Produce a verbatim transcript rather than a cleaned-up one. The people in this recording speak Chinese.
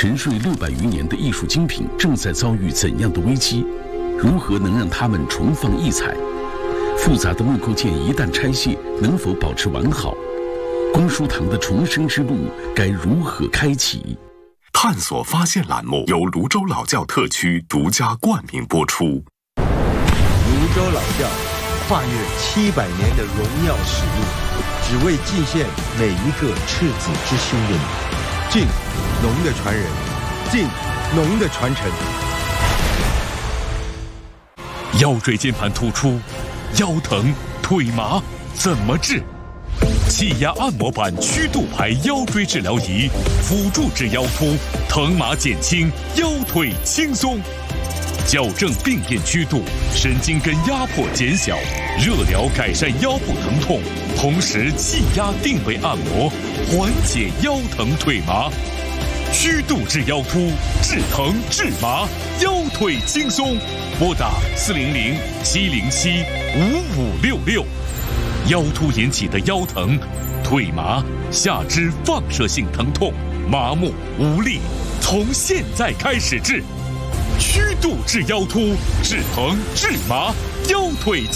沉睡六百余年的艺术精品正在遭遇怎样的危机？如何能让它们重放异彩？复杂的木构件一旦拆卸，能否保持完好？公书堂的重生之路该如何开启？ 探索发现栏目由泸州老窖特区独家冠名播出。 泸州老窖跨越七百年的荣耀使命，只为祭献每一个赤子之心的你。敬农的传人，敬农的传承。 腰椎间盘突出、腰疼、腿麻怎么治？气压按摩板曲度牌腰椎治疗仪，辅助治腰突，疼麻减轻，腰腿轻松。矫正病变曲度，神经根压迫减小，热疗改善腰部疼痛，同时气压定位按摩，缓解腰疼腿麻。曲度治腰突，治疼治麻，腰腿轻松。拨打四零零七零七五五六六。腰突引起的腰疼、腿麻、下肢放射性疼痛、麻木无力，从现在开始治。曲度治腰突，治疼治麻，腰腿